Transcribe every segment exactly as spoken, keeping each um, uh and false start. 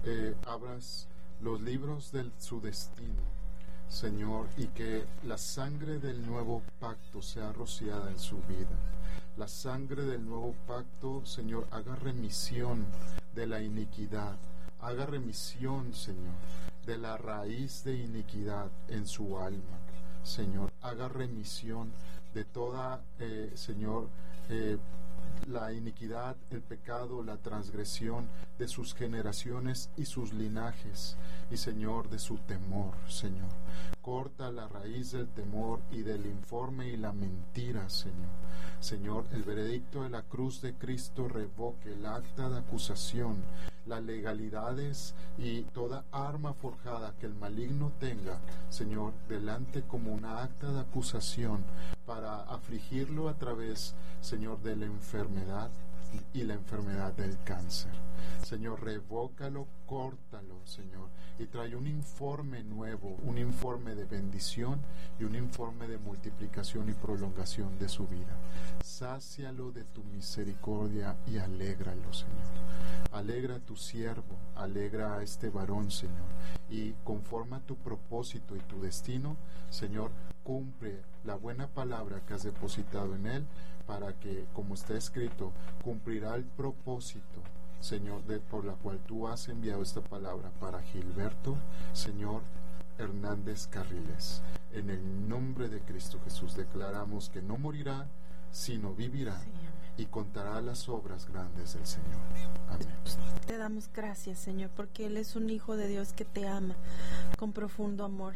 eh, abras los libros de su destino, Señor, y que la sangre del nuevo pacto sea rociada en su vida. La sangre del nuevo pacto, Señor, haga remisión de la iniquidad, haga remisión, Señor, de la raíz de iniquidad en su alma. Señor, haga remisión de toda, eh, Señor, eh, la iniquidad, el pecado, la transgresión de sus generaciones y sus linajes, y Señor, de su temor, Señor. Corta la raíz del temor y del informe y la mentira, Señor. Señor, el veredicto de la cruz de Cristo revoque el acta de acusación, las legalidades y toda arma forjada que el maligno tenga, Señor, delante como una acta de acusación para afligirlo a través, Señor, de la enfermedad y la enfermedad del cáncer. Señor, revócalo, córtalo, Señor, y trae un informe nuevo, un informe de bendición y un informe de multiplicación y prolongación de su vida. Sácialo de tu misericordia y alégralo, Señor. Alegra a tu siervo, alegra a este varón, Señor, y conforme a tu propósito y tu destino, Señor, cumple la buena palabra que has depositado en él, para que, como está escrito, cumplirá el propósito, Señor, de, por la cual tú has enviado esta palabra para Gilberto, Señor, Hernández Carriles. En el nombre de Cristo Jesús declaramos que no morirá, sino vivirá, sí, y contará las obras grandes del Señor. Amén. Te damos gracias, Señor, porque Él es un hijo de Dios que te ama con profundo amor,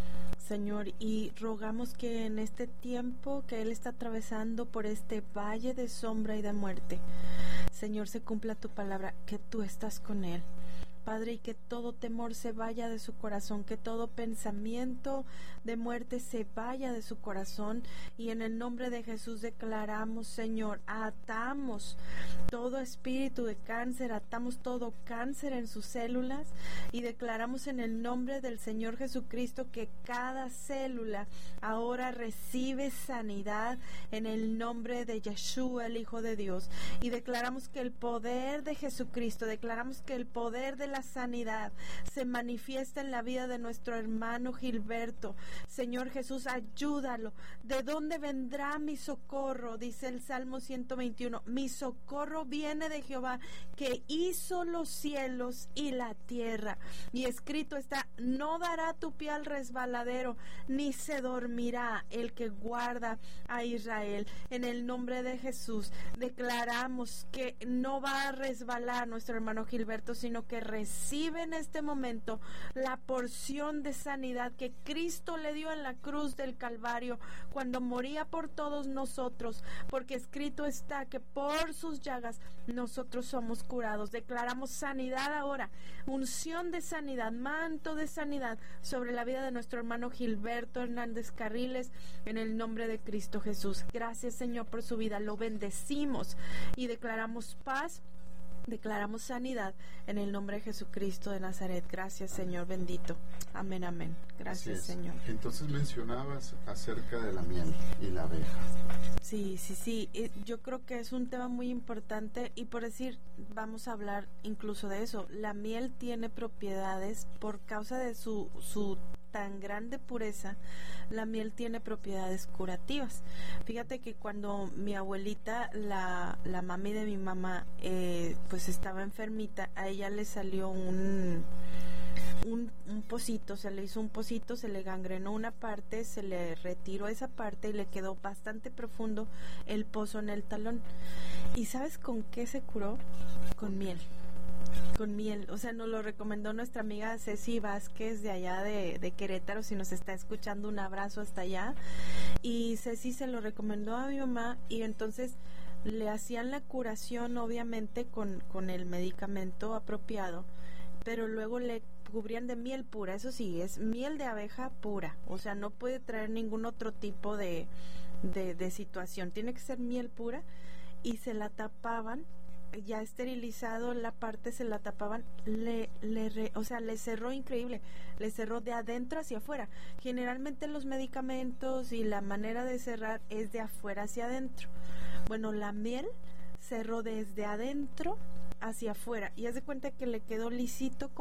Señor, y rogamos que en este tiempo que Él está atravesando por este valle de sombra y de muerte, Señor, se cumpla tu palabra, que tú estás con Él, Padre, y que todo temor se vaya de su corazón, que todo pensamiento de muerte se vaya de su corazón, y en el nombre de Jesús declaramos, Señor, atamos todo espíritu de cáncer, atamos todo cáncer en sus células, y declaramos en el nombre del Señor Jesucristo que cada célula ahora recibe sanidad en el nombre de Yeshua, el Hijo de Dios, y declaramos que el poder de Jesucristo, declaramos que el poder de la sanidad se manifiesta en la vida de nuestro hermano Gilberto. Señor Jesús, ayúdalo. ¿De dónde vendrá mi socorro? Dice el Salmo ciento veintiuno. Mi socorro viene de Jehová, que hizo los cielos y la tierra. Y escrito está: no dará tu pie al resbaladero, ni se dormirá el que guarda a Israel. En el nombre de Jesús declaramos que no va a resbalar nuestro hermano Gilberto, sino que recibe en este momento la porción de sanidad que Cristo le dio en la cruz del Calvario cuando moría por todos nosotros, porque escrito está que por sus llagas nosotros somos curados. Declaramos sanidad ahora, unción de sanidad, manto de sanidad sobre la vida de nuestro hermano Gilberto Hernández Carriles, en el nombre de Cristo Jesús. Gracias, Señor, por su vida. Lo bendecimos y declaramos paz. Declaramos sanidad en el nombre de Jesucristo de Nazaret. Gracias, Señor bendito. Amén, amén. Gracias, Señor. Entonces mencionabas acerca de la miel y la abeja. Sí, sí, sí. Yo creo que es un tema muy importante, y por decir, vamos a hablar incluso de eso. La miel tiene propiedades por causa de su, su tan grande pureza. La miel tiene propiedades curativas. Fíjate que cuando mi abuelita, la, la mami de mi mamá, eh, pues estaba enfermita, a ella le salió un, un, un pocito, se le hizo un pocito, se le gangrenó una parte, se le retiró esa parte y le quedó bastante profundo el pozo en el talón. ¿Y sabes con qué se curó? Con miel. Con miel, o sea, nos lo recomendó nuestra amiga Ceci Vázquez de allá de, de Querétaro. Si nos está escuchando, un abrazo hasta allá. Y Ceci se lo recomendó a mi mamá, y entonces le hacían la curación obviamente con, con el medicamento apropiado, pero luego le cubrían de miel pura. Eso sí, es miel de abeja pura, o sea, no puede traer ningún otro tipo de, de, de situación, tiene que ser miel pura, y se la tapaban. Ya esterilizado la parte, se la tapaban, le, le re, o sea, le cerró increíble, le cerró de adentro hacia afuera. Generalmente los medicamentos y la manera de cerrar es de afuera hacia adentro. Bueno, la miel cerró desde adentro hacia afuera y haz de cuenta que le quedó lisito